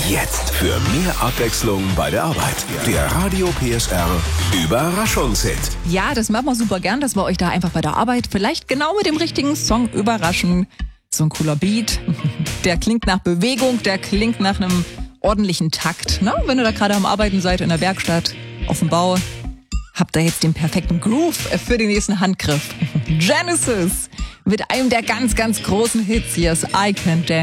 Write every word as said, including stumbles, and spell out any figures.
Jetzt für mehr Abwechslung bei der Arbeit. Der Radio P S R Überraschungshit. Ja, das machen wir super gern, dass wir euch da einfach bei der Arbeit vielleicht genau mit dem richtigen Song überraschen. So ein cooler Beat, der klingt nach Bewegung, der klingt nach einem ordentlichen Takt. Ne? Wenn ihr da gerade am Arbeiten seid, in der Werkstatt, auf dem Bau, habt ihr jetzt den perfekten Groove für den nächsten Handgriff. Genesis mit einem der ganz, ganz großen Hits hier ist I Can't Dance.